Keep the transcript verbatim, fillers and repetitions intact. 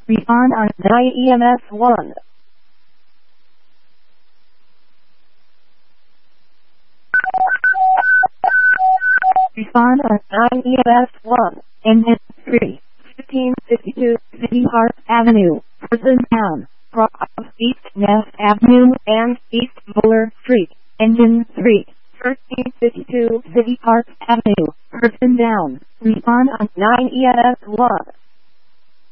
Respond on nine E M S one. Respond on nine E M S one. Engine three. fifteen fifty-two City Park Avenue, Person Town, cross East Ness Avenue and East Fuller Street. Engine three. thirteen fifty-two City Park Avenue, Person Down. Respond on nine E M S one.